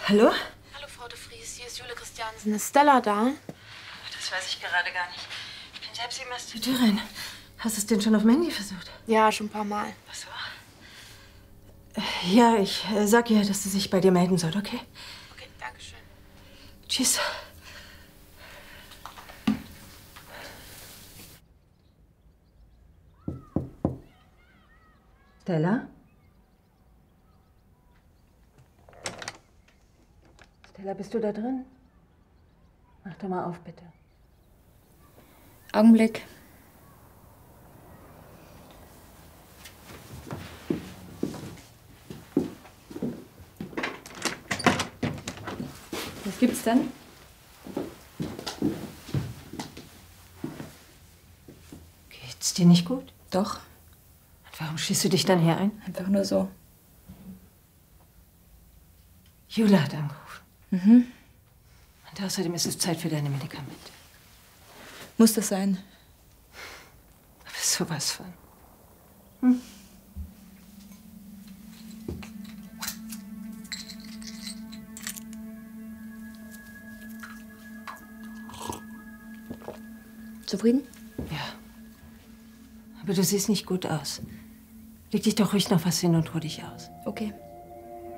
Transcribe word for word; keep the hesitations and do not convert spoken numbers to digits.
Hallo? Hallo, Frau de Vries, hier ist Jule Christiansen. Ist Stella da? Das weiß ich gerade gar nicht. Ich bin selbst die Masturteurin. Hast du es denn schon auf dem Handy versucht? Ja, schon ein paar Mal. Was war? Ja, ich äh, sag ihr, dass sie sich bei dir melden soll, okay? Okay, danke schön. Tschüss. Stella? Stella, bist du da drin? Mach doch mal auf, bitte. Augenblick. Was gibt's denn? Geht's dir nicht gut? Doch, Und warum schießt du dich dann hier ein? einfach nur so. Jule hat angerufen. Mhm. Und außerdem ist es Zeit für deine Medikamente. Muss das sein? Aber sowas von. Hm? Zufrieden? Ja. Aber du siehst nicht gut aus. Leg dich doch ruhig noch was hin und ruh dich aus. Okay.